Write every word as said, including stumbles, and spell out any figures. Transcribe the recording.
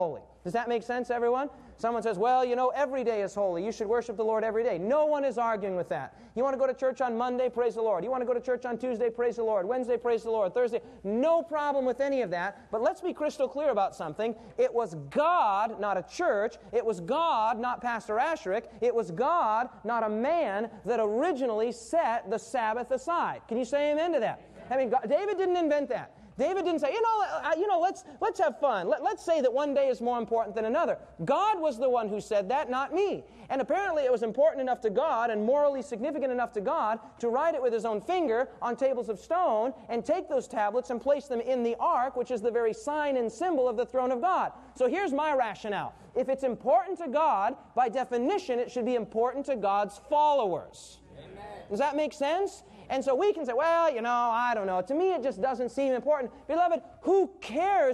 holy. Does that make sense, everyone? Someone says, well, you know, every day is holy. You should worship the Lord every day. No one is arguing with that. You want to go to church on Monday? Praise the Lord. You want to go to church on Tuesday? Praise the Lord. Wednesday? Praise the Lord. Thursday? No problem with any of that. But let's be crystal clear about something. It was God, not a church. It was God, not Pastor Asherick. It was God, not a man, that originally set the Sabbath aside. Can you say amen to that? I mean, God, David didn't invent that. David didn't say, you know, uh, you know, let's let's have fun. Let, let's say that one day is more important than another. God was the one who said that, not me. And apparently it was important enough to God and morally significant enough to God to write it with his own finger on tables of stone and take those tablets and place them in the ark, which is the very sign and symbol of the throne of God. So here's my rationale. If it's important to God, by definition, it should be important to God's followers. Amen. Does that make sense? And so we can say, well, you know, I don't know. To me, it just doesn't seem important. Beloved, who cares